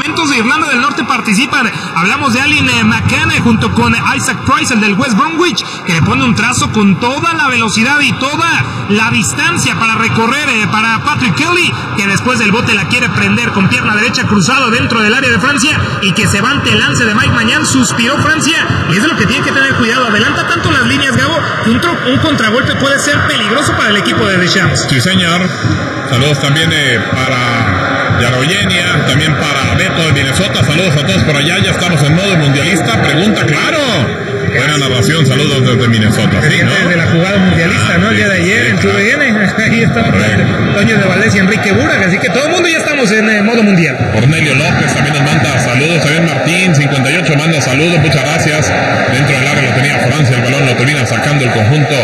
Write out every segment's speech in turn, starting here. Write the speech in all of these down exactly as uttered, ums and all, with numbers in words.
elementos de Irlanda del Norte participan. Hablamos de Alin eh, McCann eh, junto con Isaac Price, el del West Bromwich, que le pone un trazo con toda la velocidad y toda la distancia para recorrer eh, para Patrick Kelly, que después del bote la quiere prender con pierna derecha cruzado dentro del área de Francia y que se va ante el lance de Mike Maignan. Suspiró Francia y es de lo que tiene que tener cuidado. Adelanta tanto las líneas, Gabo, que un, tro- un contragolpe puede ser peligroso para el equipo de Deschamps. Sí, señor. Saludos también eh, para Yarogenia, también para Beto de Minnesota. Saludos a todos por allá. Ya estamos en modo mundialista. Pregunta, claro. Buena narración. Saludos desde Minnesota. Sí, ¿no? Desde la jugada mundialista, ah, ¿no? El día de ayer, sí, en tu V N. Ahí está Toño de Valdés y Enrique Burak. Así que todo el mundo ya estamos en eh, modo mundial. Cornelio López también nos manda saludos. También Martín cincuenta y ocho manda saludos. Muchas gracias. Dentro del área lo tenía Francia. El balón lo termina sacando el conjunto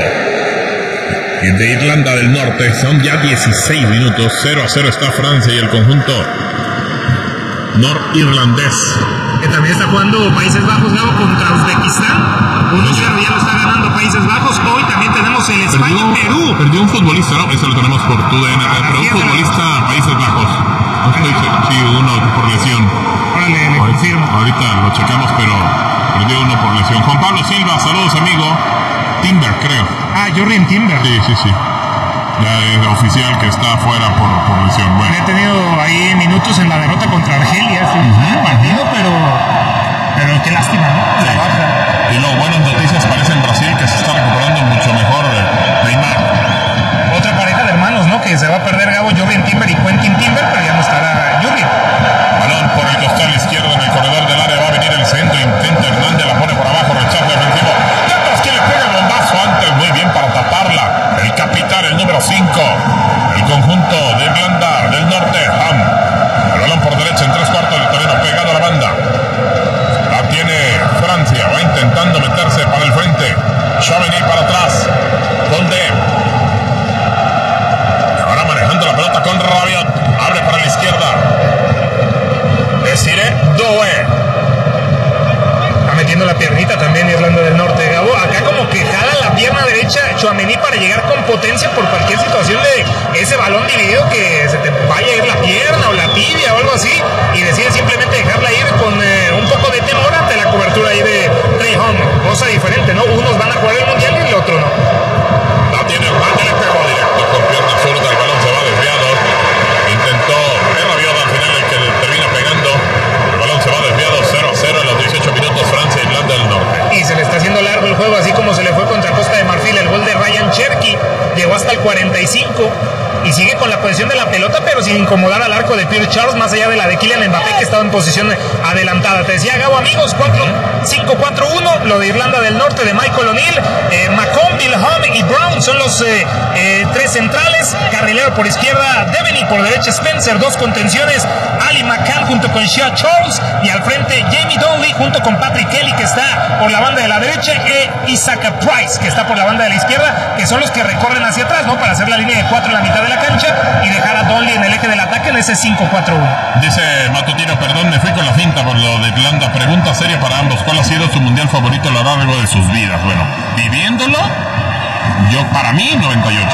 de Irlanda del Norte. Son ya dieciséis minutos. cero a cero está Francia y el conjunto norirlandés. Que también está jugando Países Bajos, Gabo, contra Uzbekistán. uno cero ya lo está ganando Países Bajos. Hoy también tenemos el España-Perú. Perdió un futbolista, ¿no? Eso lo tenemos por tu D N, pero un futbolista Países Bajos. Sí, uno por lesión. Órale, le confirmo. Ahorita lo checamos, pero perdió uno por lesión. Juan Pablo Silva, saludos, amigo. Timber, creo. Ah, Jorrian Timber. Sí, sí, sí. Ya es oficial que está afuera por, por lesión. Bueno. He tenido ahí minutos en la derrota contra Argelia, fue un uh-huh. partido, pero, pero qué lástima, ¿no? La baja. Y luego, buenas noticias, parece en Brasil que se está recuperando mucho mejor Neymar. Otra pareja de hermanos, ¿no? Que se va a perder, Gabo, Jorrian Timber y Quentin Timber, pero ya no estará Jorrian. Balón por el costado izquierdo en el corredor del área, va a venir el centro, intenta Hernández, la pone por abajo, rechazo defensivo. Detrás que le pega el bombazo antes, muy bien para taparla. El capitán, el número cinco, el conjunto de Irlanda del Norte, Ham. El balón por derecha en tres cuartos del terreno, pegado a la banda. La tiene Francia, va intentando meterse para el frente. Chauveny para atrás. Golde. Ahora manejando la pelota con Rabiot. Abre para la izquierda. Desiree Doué. Está metiendo la piernita también Irlanda del Norte, Gabo. Acá como que jala la pierna derecha Tchouaméni para llegar con potencia por cualquier situación de ese balón dividido que se te vaya a ir la pierna o la tibia o algo así, y decide simplemente dejarla ir con eh, un poco de temor ante la cobertura ahí de Trey Home. Cosa diferente, ¿no? Unos van a jugar el mundial y el otro no. La tiene Hernández, le pegó directo con pierna zurda, el balón se va desviado. Intentó Rabiot al final el que termina pegando. El balón se va desviado, cero a cero en los dieciocho minutos, Francia, Irlanda del Norte. Y se le está haciendo largo el juego, así como se le fue contra Costa de Marfil. El gol de Ryan Cherky llegó hasta el cuarenta y cinco y sigue con la posición de la pelota, pero sin incomodar al arco de Pierre Charles, más allá de la de Kylian Mbappé, que estaba en posición adelantada. Te decía, Gabo, amigos, cuatro cinco cuatro uno, lo de Irlanda del Norte de Michael O'Neill, eh, Macomb, Bilham y Brown son los eh, eh, tres centrales. Carrilero por izquierda, Devaney, por derecha Spencer, dos contenciones, Ali McCann junto con Shea Charles, y al frente Jamie Donnelly junto con Patrick Kelly, que está por la banda de la derecha, e Isaac Price, que está por la banda de la izquierda, que son los que recorren hacia atrás, ¿no? Para hacer la línea de cuatro en la mitad de la cancha y dejar a Donnelly en el eje del ataque en ese cinco cuatro uno. Dice Matutino, perdón, me fui con la finta por lo de Irlanda. Pregunta seria para ambos: ¿cuál ha sido su mundial favorito a lo largo de sus vidas? Bueno, viviéndolo, yo para mí noventa y ocho.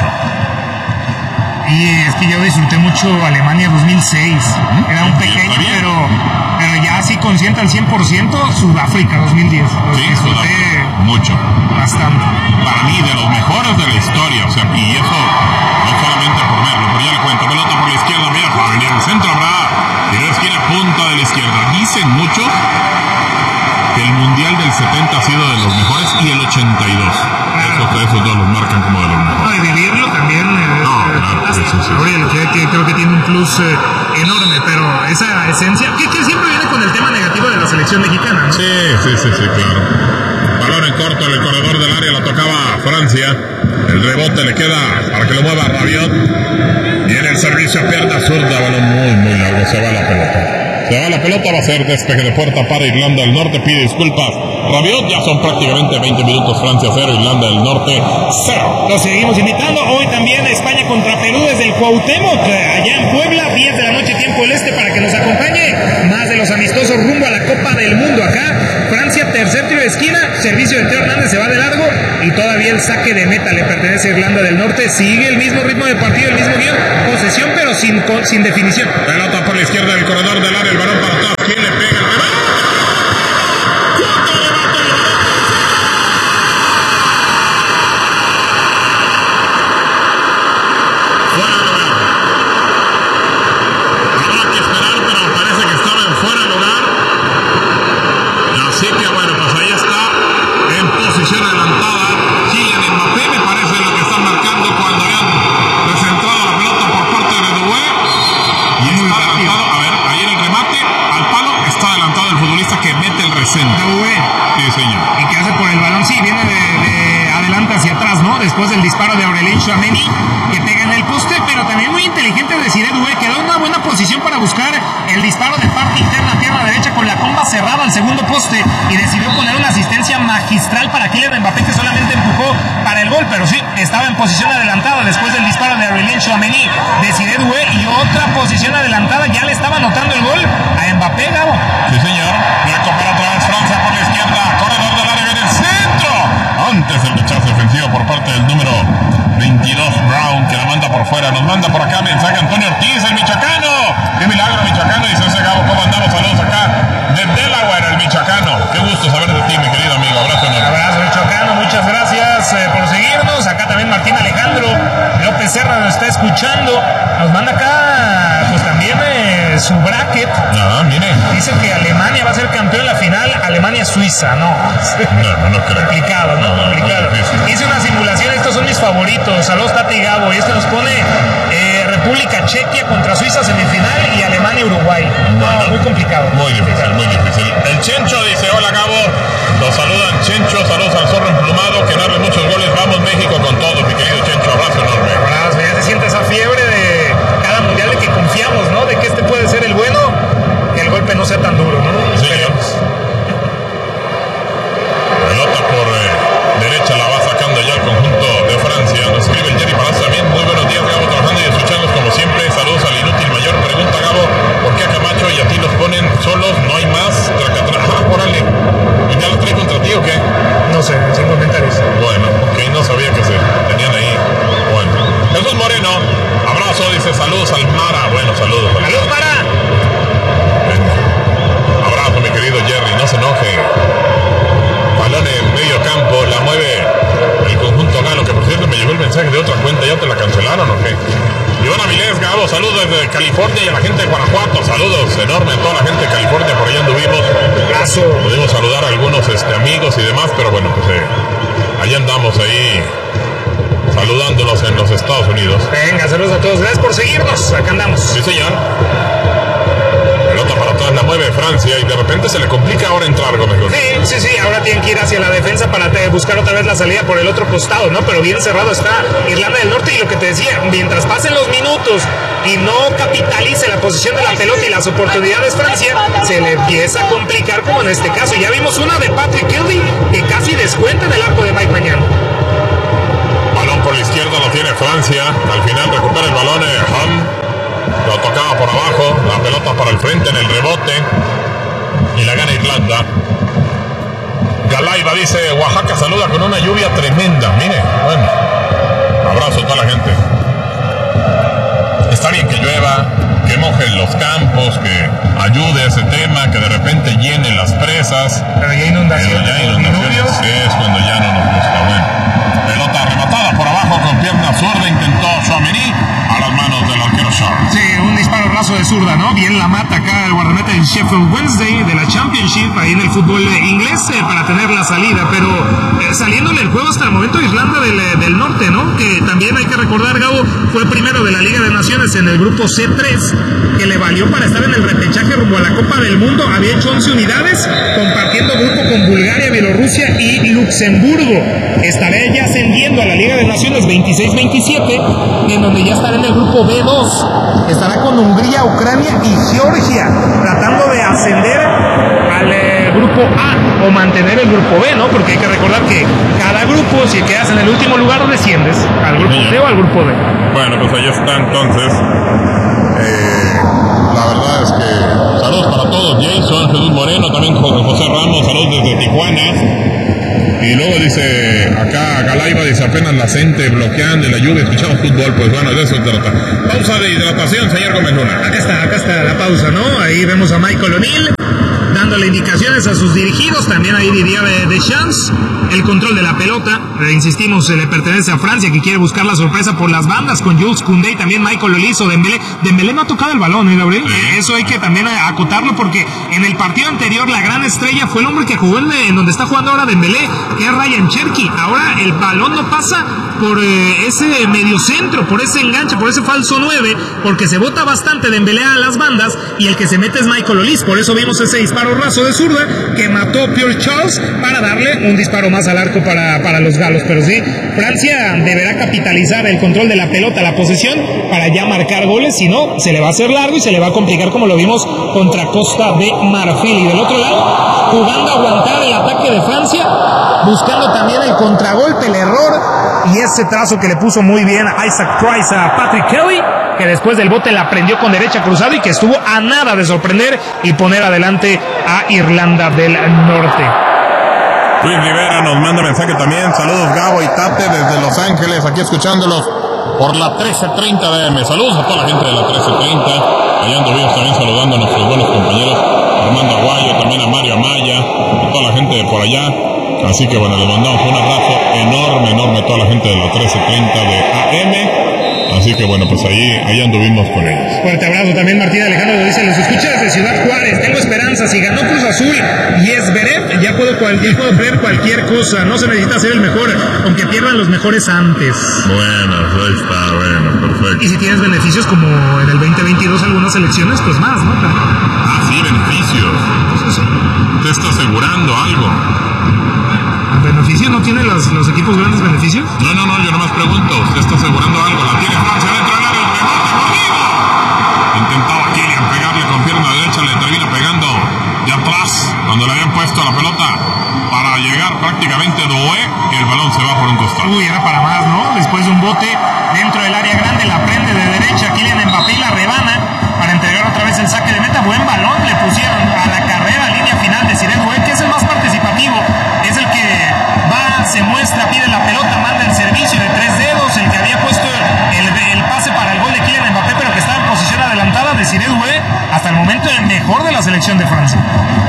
Y es que yo disfruté mucho Alemania dos mil seis. ¿Mm? Era un pequeño, pero, pero ya así consciente al cien por ciento, Sudáfrica dos mil diez. Sí, disfruté mucho. Bastante. Para mí, de los mejores de la historia. O sea, y eso no solamente por verlo, pero ya le cuento. Pelota por la izquierda, mira, para venir al centro, habrá tiro de esquina, punta de la izquierda. Dicen muchos que el mundial del setenta ha sido de los mejores y el ochenta y dos. Esos, esos dos los marcan como de los mejores. No, y vivirlo también. Eh, no, claro, sí, sí, sí. Gabriel, que, que creo que tiene un plus eh, enorme, pero esa esencia, que, que siempre viene con el tema negativo de la selección mexicana, ¿no? Sí, sí, sí, sí, claro. Balón en corto en el corredor del área, lo tocaba Francia. El rebote le queda para que lo mueva Rabiot. Viene el servicio a pierna zurda, balón muy, muy largo, se va la pelota. Se va la pelota, va a ser despeje de puerta para Irlanda del Norte. Pide disculpas Rabiot, ya son prácticamente veinte minutos. Francia cero, Irlanda del Norte cero. Lo seguimos invitando hoy también a España contra Perú desde el Cuauhtémoc, allá en Puebla, diez de la noche tiempo del este, para que nos acompañe. Más de los amistosos rumbo a la Copa del Mundo acá. Francia, tercer tiro de esquina, servicio de Teo Hernández, se va de largo y todavía el saque de meta le pertenece a Irlanda del Norte. Sigue el mismo ritmo de partido, el mismo guión, posesión pero sin, sin definición. Pelota por la izquierda del corredor del área, el balón para atrás. centro. Sí, señor. Y que hace por el balón, sí, viene de, de adelante hacia atrás, ¿no? Después del disparo de Aurelien Tchouameni, que pega en el poste, pero también muy inteligente Desiré Doué, quedó en una buena posición para buscar el disparo de parte interna, pierna derecha, con la comba cerrada al segundo poste, y decidió poner una asistencia magistral para Kylian Mbappé, que solamente empujó para el gol, pero sí, estaba en posición adelantada después del disparo de Aurelien Tchouameni. Desiré Doué, y otra posición adelantada, ya le estaba anotando el gol a Mbappé, Gabo. Sí, señor. Recupera otra vez Francia por la izquierda, corredor del área, viene el centro. Antes el rechazo defensivo por parte del número veintidós, Brown, que la manda por fuera. Nos manda por acá mensaje Antonio Ortiz, el michoacano. ¡Qué milagro, michoacano! Dice ese Gabo, ¿cómo andamos? Saludos acá de Delaware, el michoacano. Qué gusto saber de ti, mi querido amigo. Abrazo enorme. Abrazo, michoacano. Muchas gracias eh, por seguirnos. Acá también Martín Alejandro López Serra nos está escuchando. Nos manda acá, pues también eh, su bracket. Ah, mire. Dice que Alemania va a ser campeón en la final. Alemania-Suiza, no. No, no, no creo. Complicado, ¿no? No, Complicado. no, Hice una simulación, estos son mis favoritos. Saludos, Tati y Gabo. Y este nos pone eh, República Chequia contra Suiza semifinal y Alemania-Uruguay. Bueno, no, muy complicado. Muy difícil, muy difícil. El Chencho dice, hola Gabo. Los saludan Chencho, saludos al zorro emplumado, que narre muchos goles. Vamos México con todo, mi querido Chencho. Abrazo enorme. Abrazo, ya se siente esa fiebre de cada mundial de que confiamos, ¿no? De que este puede ser el bueno, que el golpe no sea tan duro, ¿no? Sí, pelota por eh, derecha, la va sacando ya el conjunto de Francia. Nos escribe el Jerry Palacio también. Muy buenos días, Gabo, trabajando y escuchándonos como siempre. Saludos al inútil mayor. Pregunta, Gabo, ¿por qué a Camacho y a ti los ponen solos? No hay más. Tracatrá. Ah, órale. ¿Y ya lo trae contra ti o qué? No sé, sin comentarios. Bueno, ok, no sabía que se tenían ahí. Bueno. Jesús Moreno, abrazo, dice saludos al Mara. Bueno, saludos. ¡Saludos, Mara! Abrazo, mi querido Jerry, no se enoje. Balón en medio campo, la mueve el conjunto galo, que por cierto me llegó el mensaje de otra cuenta, ¿ya te la cancelaron o qué? Iván Avilés, Gabo, saludos desde California y a la gente de Guanajuato, saludos enormes a toda la gente de California, por allá anduvimos. Abrazo. Pudimos saludar a algunos este, amigos y demás, pero bueno, pues eh, allá andamos ahí saludándonos en los Estados Unidos. Venga, saludos a todos, gracias por seguirnos, acá andamos. Sí, señor. Pelota para atrás, la mueve Francia y de repente se le complica ahora entrar, Gómez. Sí, sí, sí, ahora tienen que ir hacia la defensa para te- buscar otra vez la salida por el otro costado, ¿no? Pero bien cerrado está Irlanda del Norte, y lo que te decía, mientras pasen los minutos y no capitalice la posición de la pelota y las oportunidades Francia, se le empieza a complicar, como en este caso. Ya vimos una de Patrick Kelly que casi descuenta en el arco de Mike Mañana. Balón por la izquierda lo tiene Francia, al final recupera el balón eh, Ham. Lo tocaba por abajo, la pelota para el frente en el rebote y la gana Irlanda. Galaiba dice, Oaxaca saluda con una lluvia tremenda. Mire, bueno, abrazo a toda la gente. Está bien que llueva, que mojen los campos, que ayude a ese tema, que de repente llene las presas. Pero ya inundación. Pero ya inundaciones es cuando ya no nos gusta. Bueno, pelota rematada por abajo con pierna zurda, intentó Tchouameni a las manos del arquero Shaw. Sí, un disparo raso de zurda, ¿no? Bien la mata acá el guardameta del Sheffield Wednesday de la Championship, ahí en el fútbol inglés, eh, para tener la salida. Pero eh, saliéndole el juego hasta el momento Irlanda del, del Norte, ¿no? Que también hay que recordar, Gabo, fue primero de la Liga de Naciones en el grupo C tres, que le valió para estar en el repechaje rumbo a la Copa del Mundo. Había hecho once unidades, compartiendo grupo con Bulgaria, Bielorrusia y Luxemburgo. Estará ya ascendiendo a la Liga de Naciones veintiséis veintisiete, en donde ya estará en el grupo B dos. Estará con Hungría, Ucrania y Georgia, tratando de ascender al eh, grupo A o mantener el grupo B, ¿no? Porque hay que recordar que cada grupo, si quedas en el último lugar, desciendes al grupo C o al grupo D. Bueno, pues ahí está entonces. Eh, la verdad es que saludos para todos. Jason, Jesús Moreno, también José Ramos, saludos desde Tijuana. Y luego dice acá Galaiba, dice apenas la gente bloqueando la lluvia, escuchamos fútbol, pues bueno, de eso se trata. Pausa de hidratación, señor Gómez Luna. Acá está, acá está la pausa, ¿no? Ahí vemos a Michael O'Neill dándole indicaciones a sus dirigidos. También ahí diría de, de Chance. El control de la pelota, eh, insistimos, eh, le pertenece a Francia, que quiere buscar la sorpresa por las bandas con Jules Koundé y también Michael Olise o Dembélé. Dembélé no ha tocado el balón, ¿eh, Gabriel? Eh, eso hay que también acotarlo, porque en el partido anterior la gran estrella fue el hombre que jugó en, en donde está jugando ahora Dembélé, que es Ryan Cherki. Ahora el balón no pasa por eh, ese mediocentro, por ese enganche, por ese falso nueve, porque se bota bastante Dembélé a las bandas y el que se mete es Michael Olise. Por eso vimos ese disparo raso de zurda que mató a Pierre Charles para darle un disparo más al arco para, para los galos. Pero sí, Francia deberá capitalizar el control de la pelota, la posesión, para ya marcar goles, si no, se le va a hacer largo y se le va a complicar como lo vimos contra Costa de Marfil. Y del otro lado, jugando a aguantar el ataque de Francia, buscando también el contragolpe, el error y ese trazo que le puso muy bien Isaac Price a Patrick Kelly, que después del bote la prendió con derecha cruzado y que estuvo a nada de sorprender y poner adelante a Irlanda del Norte. Luis Rivera nos manda mensaje también. Saludos Gabo y Tate desde Los Ángeles, aquí escuchándolos por la trece treinta de A M. Saludos a toda la gente de la trece treinta. Allá anduvimos también saludando a nuestros buenos compañeros Armando Aguayo, también a Mario Amaya, a toda la gente de por allá. Así que bueno, les mandamos un abrazo enorme, enorme a toda la gente de la trece treinta de A M. Así que bueno, pues ahí, ahí anduvimos con ellos. Fuerte abrazo también Martín Alejandro, lo dice, los escucha desde Ciudad Juárez, tengo esperanza, si ganó Cruz Azul y es Beret, ya puedo, ya puedo ver cualquier cosa, no se necesita ser el mejor, aunque pierdan los mejores antes. Bueno, ahí está, bueno, perfecto. Y si tienes beneficios como en el veinte veintidós algunas elecciones, pues más, ¿no? Ah, sí, beneficios. Pues eso. Te está asegurando algo. ¿Beneficio? ¿No tiene los, los equipos grandes beneficios? No, no, no, yo nomás pregunto. Usted está asegurando algo. La tiene Francia dentro del área, el rebote mordido. Intentaba Kylian pegarle con pierna derecha, le termina pegando de atrás cuando le habían puesto la pelota para llegar prácticamente Doué y el balón se va por un costado. Uy, era para más, ¿no? Después de un bote dentro del área grande, la prende de derecha, Kylian Mbappé y la rebana para entregar otra vez el saque de meta. Buen balón le pusieron a la carrera, línea final de Cyril Doué, que es el más participativo, es el que va, se muestra, pide la pelota, manda el servicio de tres dedos, el que había puesto el, el pase para el gol de Kylian Mbappé, pero que estaba en posición adelantada de Cyril Doué, hasta el momento el mejor de la selección de Francia.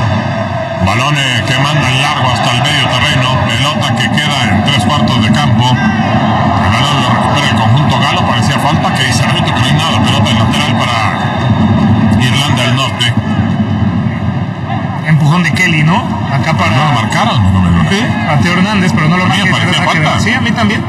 Balones que mandan largo hasta el medio terreno, pelota que queda en tres cuartos de campo. El balón lo recupera el conjunto galo, parecía falta, que dice árbitro que no hay nada, pelota en lateral para Irlanda del Norte. Empujón de Kelly, ¿no? Acá para... ¿No lo marcaron? No me lo sí, a Teo Hernández, pero no lo marcaron. Sí, a mí también.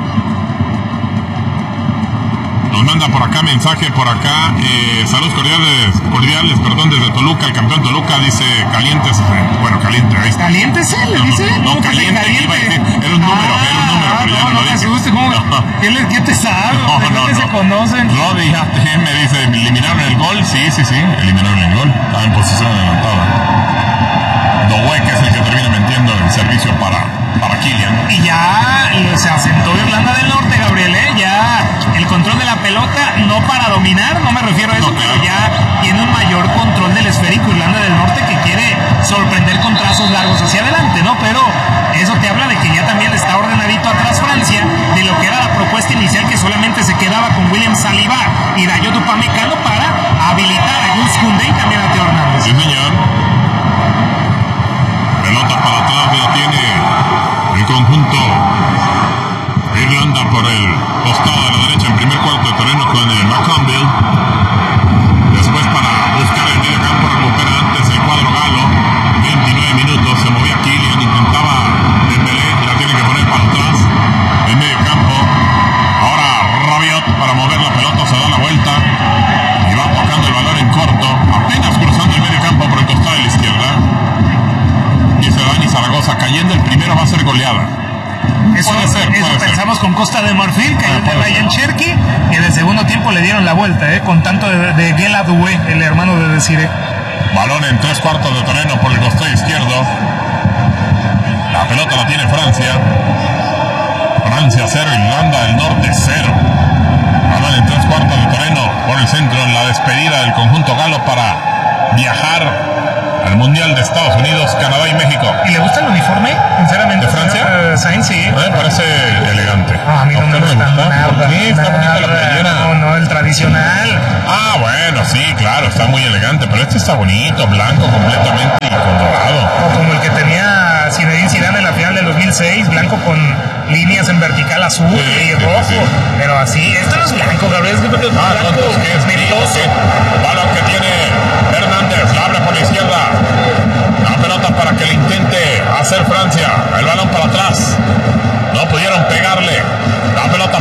Nos manda por acá mensaje, por acá, eh, saludos cordiales, cordiales, perdón, desde Toluca, el campeón Toluca dice calientes, bueno, caliente, ahí está. ¿Calientes él? ¿Le dice? No, no caliente, caliente. Iba a decir, era un número, ah, era un número, pero ya no, no lo dice. Asuste, ¿cómo? No. ¿Qué, le, ¿Qué te sabe? No, no, no. se conocen? No, dígate, me dice, ¿eliminaron el gol? Sí, sí, sí, eliminaron el gol, estaba en posición adelantada. Doué, que es el que termina metiendo el servicio para, para Kylian. Y ya se asentó Irlanda del Norte, Gabriel, ¿eh? Ya el control de la pelota, no para dominar, no me refiero a eso, no, pero ya tiene un mayor control del esférico Irlanda del Norte, que quiere sorprender con trazos largos hacia adelante, ¿no? Pero eso te habla de que ya también está ordenadito atrás Francia, de lo que era la propuesta inicial, que solamente se quedaba con William Saliba y Dayot Upamecano para habilitar a Jules Koundé y también a Teo Hernández. Sí, señor. Pelota para atrás, la tiene el conjunto Irlanda por el costado de la derecha en primer cuarto de terreno con el McConville. Después para buscar el medio campo, recupera antes el cuadro galo. veintinueve minutos, se movía Kylian, intentaba Dembélé, la tiene que poner para atrás en medio campo. Ahora Rabiot para mover la pelota, se da la vuelta y va tocando el balón en corto, apenas cruzando el medio campo por el costado de la izquierda. Dice Dani Zaragoza, cayendo el primero va a ser goleada. Eso, puede ser, eso puede pensamos ser. Con Costa de Marfil, que ah, de Ryan Cherky, y en el segundo tiempo le dieron la vuelta, ¿eh? Con tanto de, de Guela Doué, el hermano de Desiré. Balón en tres cuartos de terreno por el costado izquierdo. La pelota la tiene Francia. Francia cero, Irlanda del Norte cero. Balón en tres cuartos de terreno por el centro en la despedida del conjunto galo para viajar al Mundial de Estados Unidos, Canadá y México. ¿Y le gusta el uniforme? Sinceramente. ¿De Francia? Uh, Sainz, sí. Me parece elegante. Ah, a mí no, no me gusta nada. Sí, está bonita la playera. No, no, el tradicional. Ah, bueno, sí, claro, está muy elegante, pero este está bonito, blanco completamente y con dorado. O como el que tenía Zinedine Zidane en la final del dos mil seis, blanco con líneas en vertical azul sí, y sí, rojo. Sí. Pero así, esto no es blanco, Gabriel, es que es ah, blanco, ¿qué es? meloso. Balón que tiene Hernández, la abre por la izquierda. La pelota para que le intente hacer Francia. El balón para atrás. No pudieron pegarle. La pelota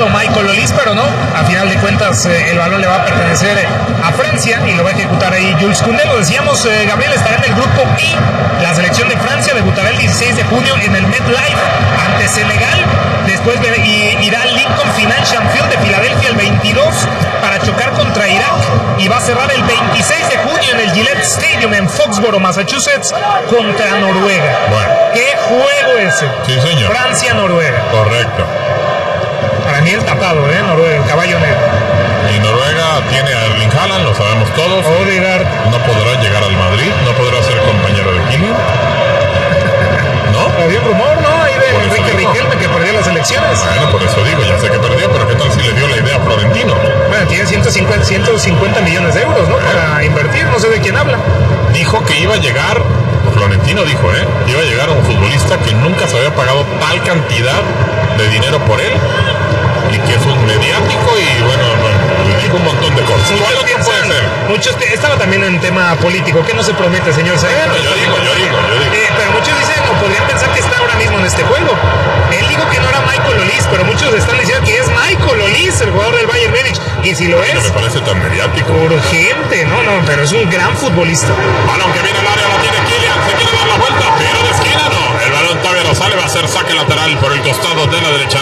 llamado Michael Olise, pero no, a final de cuentas eh, el balón le va a pertenecer a Francia y lo va a ejecutar ahí Jules Koundé. Lo decíamos, eh, Gabriel estará en el grupo I. La selección de Francia debutará el dieciséis de junio en el MetLife ante Senegal. Después irá al Lincoln Financial Field de Filadelfia el veintidós para chocar contra Irak y va a cerrar el veintiséis de junio en el Gillette Stadium en Foxborough, Massachusetts, contra Noruega. Bueno. ¿Qué juego ese? Sí, señor. Francia-Noruega. Correcto. Para mí el tapado, ¿eh? Noruega, el caballo negro. Y Noruega tiene a Erling Haaland, lo sabemos todos. Odegaard. No podrá llegar al Madrid, no podrá ser compañero de Kylian. ¿No? Había un rumor, ¿no? Ahí de Por eso Enrique digo. Riquelme que perdió las elecciones. Bueno, por eso digo, ya sé que perdió, pero ¿qué tal si le dio la idea a Florentino? Bueno, tiene ciento cincuenta, ciento cincuenta millones de euros, ¿no? Para invertir, no sé de quién habla. Dijo que iba a llegar, Florentino dijo, ¿eh? Iba a llegar un futbolista que nunca se había pagado tal cantidad de dinero por él y que es un mediático y bueno, no, le dijo un montón de cosas. Muchos ¿Cuál otro piensan, puede ser? muchos te- estaba también en tema político, que no se promete, señor Sainz. Bueno, yo digo, yo digo, yo digo. Eh, pero muchos dicen, o podrían pensar que está ahora mismo en este juego. Él dijo que no era Michael Olise, pero muchos están diciendo que es Michael Olise, el jugador del Bayern Múnich. Y si lo No me es, parece tan mediático. urgente, no, no, pero es un gran futbolista. Balón que viene al área, lo tiene Kylian, se quiere dar la vuelta, pero de esquina no. El balón todavía no sale, va a ser saque lateral por el costado de la derecha.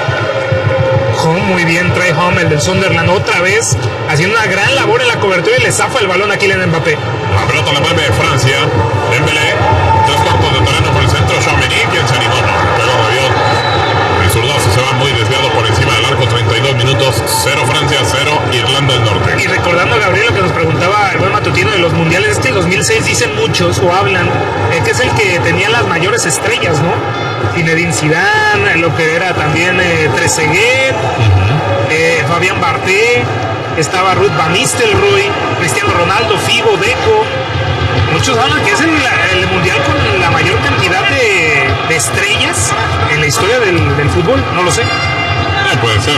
Jugó muy bien Trey Hummel del Sunderland otra vez, haciendo una gran labor en la cobertura y le zafa el balón a Kylian Mbappé. La pelota la mueve Francia. Dembélé, tres cuartos de terreno por el centro. Tchouaméni, quien se animó, no, pegó Rabiot. El zurdazo se va muy desviado por encima del arco. treinta y dos minutos, cero Francia, cero Irlanda del Norte. Y recordando a Gabriel lo que nos preguntaba el buen matutino de los mundiales, este dos mil seis dicen muchos o hablan eh, que es el que tenía las mayores estrellas, ¿no? Zinedine Zidane, lo que era también eh, Trezeguet, uh-huh. eh, Fabián Barthez, estaba Ruud Van Nistelrooy, Cristiano Ronaldo, Figo, Deco. Muchos hablan que es el, el mundial con la mayor cantidad de, de estrellas en la historia del, del fútbol, no lo sé. Eh, puede ser.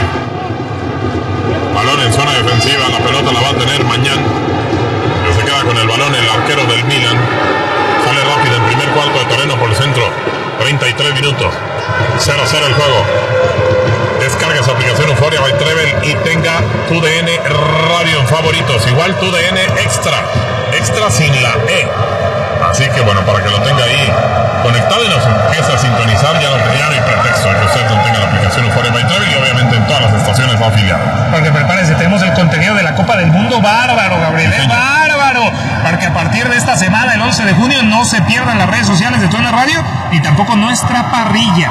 Balón en zona defensiva, la pelota la va a tener Mañán. Que se queda con el balón el arquero del Milan. Sale rápido en primer cuarto de terreno por el centro. treinta y tres minutos. cero cero el juego. Descarga esa aplicación Euphoria by Trevel y tenga tu D N Radio en favoritos. Igual tu D N Extra. Extra sin la E. Así que bueno, para que lo tenga ahí conectado y nos empiece a sintonizar, ya no, ya no hay pretexto de que ustedes no tengan la aplicación Euphoria by Trevel y obviamente en todas las estaciones afiliadas. Porque prepárense, tenemos el contenido de la Copa del Mundo bárbaro, Gabriel, ¿eh? Bárbaro. Para que a partir de esta semana, el once de junio, no se pierdan las redes sociales de Tuena Radio y tampoco nuestra parrilla.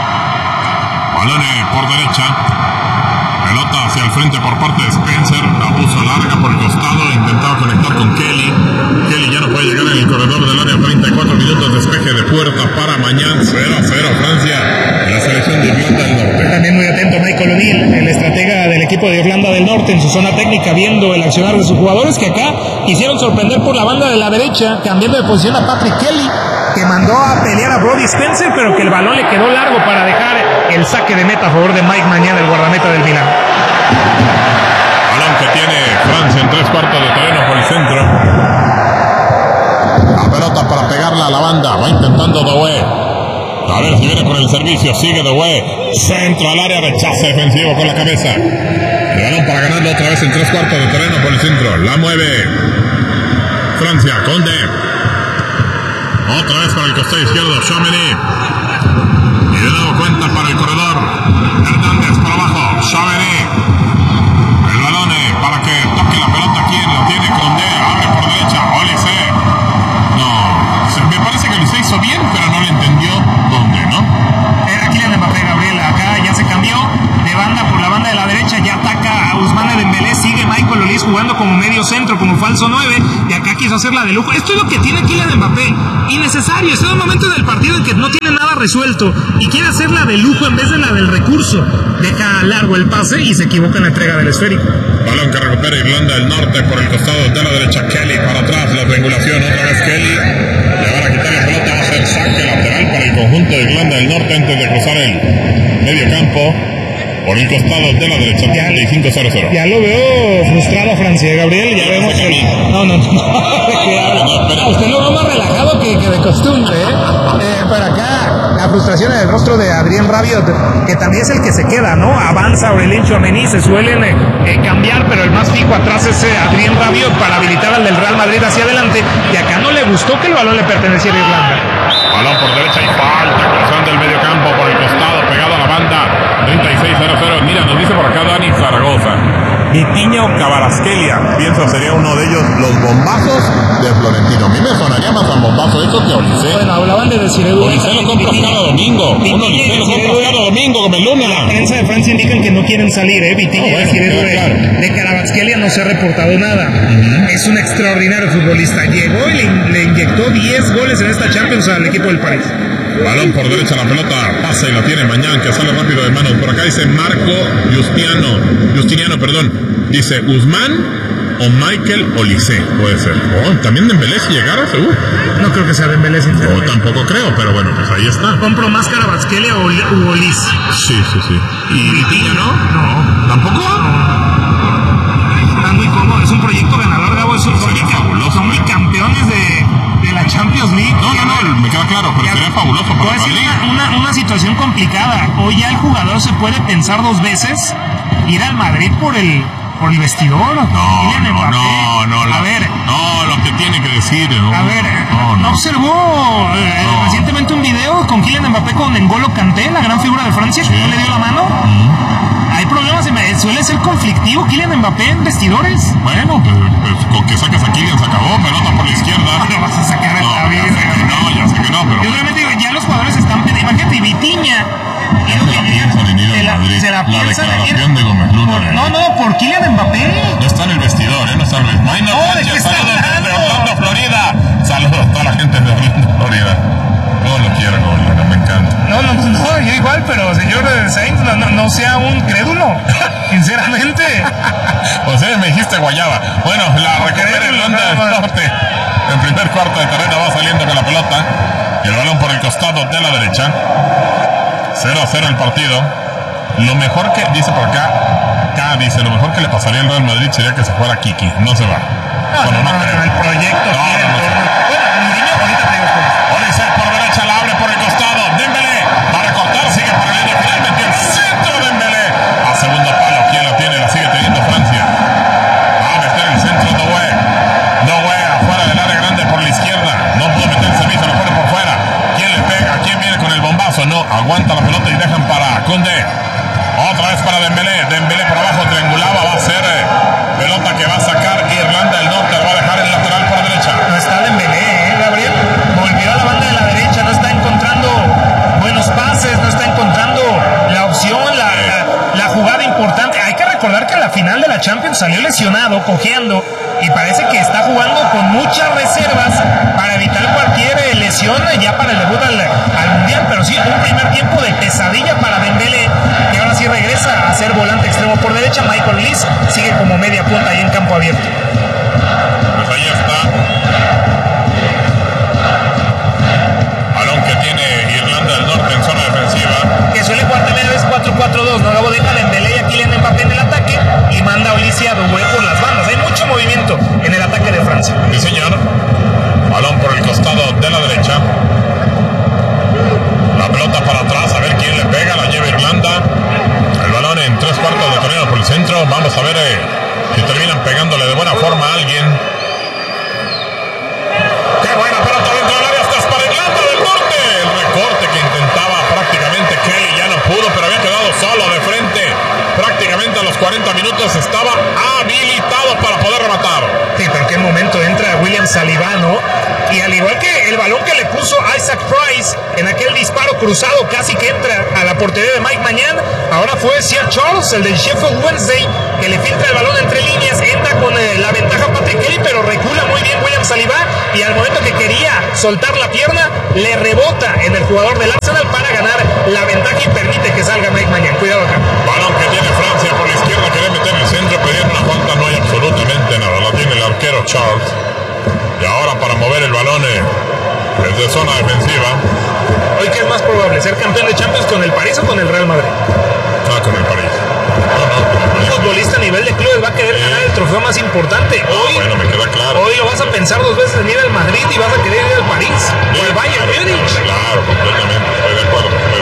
Balón por derecha. Pelota hacia el frente por parte de Spencer. La puso larga por el costado. Intentaba conectar con Kelly. Kelly ya no puede llegar en el corredor del área. treinta y cuatro minutos. Despeje de puerta para mañana. cero a cero Francia. En la selección de Irlanda del Norte. También muy atento Michael O'Neill, el estratega del equipo de Irlanda del Norte, en su zona técnica, viendo el accionar de sus jugadores, que acá quisieron sorprender por la banda de la derecha, cambiando de posición a Patrick Kelly, que mandó a pelear a Brody Spencer, pero que el balón le quedó largo para dejar el saque de meta a favor de Mike Mañán, el guardameta del Milan. Balón que tiene Francia en tres cuartos de terreno por el centro. La pelota para pegarla a la banda. Va intentando Doué. A ver si viene con el servicio. Sigue Doué. Centro al área. Rechazo defensivo con la cabeza. El balón para ganarlo otra vez en tres cuartos de terreno por el centro. La mueve Francia. Conde. Otra vez para el costado izquierdo. Tchouaméni. Y de nuevo cuenta para el corredor. Hernández por abajo. Tchouaméni. El balón eh, para que toque la pelota. ¿Quién lo tiene? Conde. Abre por derecha. Olise. No. Se, me parece que Olise hizo bien, pero no le entendió dónde, ¿no? Era Kylian Mbappé, Gabriel. Acá ya se cambió de banda por la banda de la derecha. Ya ataca a Ousmane Dembélé. Sigue Michael Olise jugando como medio centro, como falso nueve. Y acá quiso hacerla de lujo. Esto es lo que tiene Kylian Mbappé. Innecesario. Está en un momento del partido en que no tiene nada resuelto y quiere hacerla de lujo en vez de la del recurso. Deja largo el pase y se equivoca en la entrega del esférico. Balón que recupera Irlanda del Norte por el costado de la derecha. Kelly para atrás. La triangulación. Otra vez Kelly. Le van a quitar la pelota. Va a ser saque lateral para el conjunto de Irlanda del Norte antes de cruzar el medio campo. Por el costado de la derecha, treinta y cinco cero cero. Ya lo veo frustrado a Francia, Gabriel. Ya vemos que... No, no, no. no, no Usted lo ve más relajado que, que de costumbre, ¿eh? eh Para acá, la frustración preocupación en el rostro de Adrien Rabiot, que también es el que se queda, ¿no? Avanza Aurelien Tchouaméni, se suelen eh, eh, cambiar, pero el más fijo atrás es eh, Adrien Rabiot para habilitar al del Real Madrid hacia adelante, y acá no le gustó que el balón le perteneciera a Irlanda. Balón por derecha y falta, cruzando el medio campo por el costado, pegado a la banda, treinta y seis cero cero. Mira, nos dice por acá Dani Zaragoza, Vitinha o Kvaratskhelia, pienso sería uno de ellos los bombazos de Florentino. A mí me sonaría más a bombazo eso que Olise. Bueno, hablaban de Desiré Doué. Olise lo compras cada domingo. Un Olise lo compras cada domingo como el lunes. La prensa de Francia indican que no quieren salir, ¿eh? Vitinha y Desiré Doué. Claro. De Kvaratskhelia no se ha reportado nada. Uh-huh. Es un extraordinario futbolista. Llegó y le, le inyectó diez goles en esta Champions al equipo del París. Balón por derecha, la pelota pasa y la tiene Mañán, que sale rápido de manos. Por acá dice Marco Justiniano, Justiniano, perdón. Dice Usman o Michael Olise, puede ser. Oh, también Dembélé si llegara, seguro. No creo que sea Dembélé, sinceramente. No, tampoco creo, pero bueno, pues ahí está. Compro más Kvaratskhelia o u Olise. Sí, sí, sí. ¿Y Vitinha no? No. ¿Tampoco? No. Está muy cómodo, es un proyecto ganador, Gabo. Es un proyecto fabuloso. Son muy campeones de, de la Champions League. No, no, no, me queda claro, pero sería fabuloso para el Madrid. Una, una, una situación complicada. Hoy ya el jugador se puede pensar dos veces ir al Madrid por el por el vestidor. No, no, no, no. A la, ver. No, lo que tiene que decir. No, a ver, no, no. ¿no observó eh, no. recientemente un video con Kylian Mbappé con N'Golo Kanté, la gran figura de Francia, sí. que no le dio la mano? Mm. Hay problemas, suele ser conflictivo Kylian Mbappé en vestidores. Bueno, pues, pues con que saques a Kylian se acabó, pelota por la izquierda. No vas a sacar el no, David. Ya sé que no, ya sé que no, pero... Yo realmente digo, ya los jugadores están... Imagínate, y Vitinha... No se la piensan en ir al Madrid. Se la, la declaración de Gómez Luna. Por, no, no, por Kylian Mbappé. No está en el vestidor, ¿eh? No está en el vestidor. Maynard no, Sánchez, ¿de qué saludos está desde Orlando, Florida. Saludos a toda la gente de Orlando, Florida. No lo quiero, Luna, me encanta. No, no, no, yo igual, pero señor Sainz, no, no, no sea un crédulo. Sinceramente. Pues eres, me dijiste guayaba. Bueno, la recupera Irlanda del Norte. En primer cuarto de terreno va saliendo con la pelota. Y el balón por el costado de la derecha. cero a cero el partido. Lo mejor que, dice por acá, acá dice, lo mejor que le pasaría al Real Madrid sería que se fuera Kiki. No se va. No, bueno, no, no, no, el proyecto. No, quiere, no, no, no. Bueno, el niño ahorita te digo cómo. Olise por derecha, la abre por el costado. Dembélé va a recortar, sigue por el línea final, metió el centro Dembélé. A segundo palo, ¿quién la tiene? La sigue teniendo Francia. Va a meter el centro Doué. Doué afuera del área grande por la izquierda. No pudo meter el servicio, lo pone por fuera. ¿Quién le pega? ¿Quién viene con el bombazo? No, aguanta la pelota y dejan para Koundé. Otra vez para Dembélé. Dembélé por abajo triangulaba. Va a ser eh, pelota que va a sacar Irlanda del Norte. Lo va a dejar el lateral por la derecha. No está Dembélé, ¿eh, Gabriel? Volvió a la banda de la derecha. No está encontrando buenos pases. No está encontrando la opción, la, la, la jugada importante. Hay que recordar que en la final de la Champions salió lesionado, cojeando. Y parece que está jugando con muchas reservas para evitar cualquier lesión ya para el debut al, al Mundial. Pero sí, un primer tiempo de pesadilla para Dembélé, que ahora sí regresa a ser volante extremo por derecha. Michael Olise sigue como media punta ahí en campo abierto. Pues ahí está. Balón que tiene Irlanda del Norte en zona defensiva. Que suele jugar también a veces cuatro cuatro dos, ¿no? Luego deja Dembélé y a Kylian Mbappé en el ataque y manda a Olise a Doué por las bandas. Hay mucho movimiento en el ataque de Francia. Sí, señor. Balón por el costado de la derecha. La pelota para atrás, a ver quién le pega, la lleva Irlanda. El balón en tres cuartos de torneo por el centro. Vamos a ver eh, si terminan pegándole de buena forma a alguien. ¡Qué buena pelota dentro del área! ¡Hasta es para Irlanda del Norte! El recorte que intentaba prácticamente Kelly ya no pudo, pero había quedado solo de frente. Prácticamente a los cuarenta minutos estaba habilitado para poder rematar. Sí, pero en qué momento entra William Saliba, ¿no? Y al igual que el balón que le puso Isaac Price en aquel disparo cruzado casi que entra a la portería de Mike Mañán, ahora fue Sia Charles, el del Sheffield Wednesday, que le filtra el balón entre líneas, entra con eh, la ventaja Patrick Kelly, pero recula muy bien William Saliba, y al momento que quería soltar la pierna, le rebota en el jugador del Arsenal para ganar la ventaja y permite que salga Mike Mañán. Cuidado acá. Balón que tiene Francia por la izquierda, quiere meter el centro, pedir una falta, no hay absolutamente nada, la tiene el arquero Charles. Y ahora para mover el balón eh, desde zona defensiva. ¿Hoy qué es más probable? ¿Ser campeón de Champions con el París o con el Real Madrid? No, con el París. No, no, con el París. Un futbolista a nivel de clubes va a querer sí. ganar el trofeo más importante. Hoy, ah, bueno, me queda claro. Hoy lo vas a pensar dos veces en ir al Madrid y vas a querer ir al París sí, o al Bayern Múnich. Claro, completamente, estoy de acuerdo. Estoy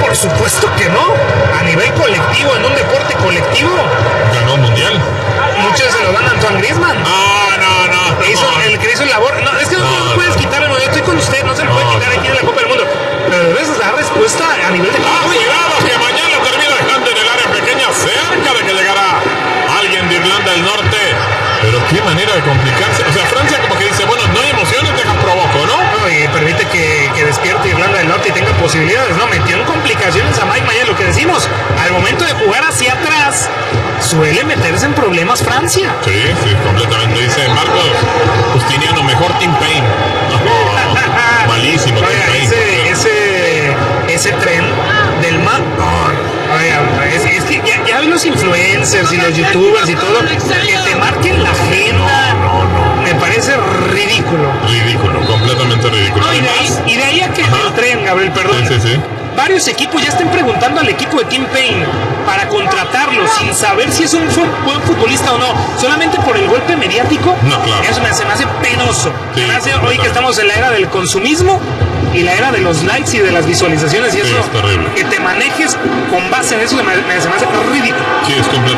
Por supuesto que no. A nivel colectivo, en un deporte colectivo. Ganó un mundial. Muchos se lo dan a Antoine Griezmann. No, no, no. Que hizo, no. el que hizo el labor. No, es que no, No, no puedes no. quitarle. No, yo estoy con usted. No se le No, puede quitar aquí en la Copa del Mundo. Pero debes dar respuesta a nivel de. Ah, cuidado que mañana termina dejando en el área pequeña cerca de que llegara alguien de Irlanda del Norte. Pero qué manera de complicarse. O sea, Francia como que dice, bueno, no hay emociones, deja provoco, ¿no? No, y permite que, que despierte Irlanda del Norte y tenga posibilidades. No, metió en complicaciones a Mike Mañana. Lo que decimos, al momento de jugar hacia atrás, suele meterse en problemas Francia. Sí, sí, completamente. Dice Marcos Justiniano, mejor Tim Payne. No, malísimo. Tim Oiga, Payne. ese, ese, ese tren del mar. No, oiga, es, es que ya, ya ven los influencers y los youtubers y todo, que te marquen la agenda. No, no, me parece ridículo. Ridículo, completamente ridículo. No, y, de ahí, Además, y de ahí a que Ajá. el tren, Gabriel, perdón. sí, sí, sí. Varios equipos ya están preguntando al equipo de Tim Payne para contratarlo sin saber si es un fu- buen futbolista o no, solamente por el golpe mediático. No, claro. Eso me, se me hace penoso. Sí, se me hace hoy completamente. que estamos en la era del consumismo y la era de los likes y de las visualizaciones y Sí, eso, es terrible. que te manejes con base en eso, se me, me- se me hace ridículo. Sí, es completamente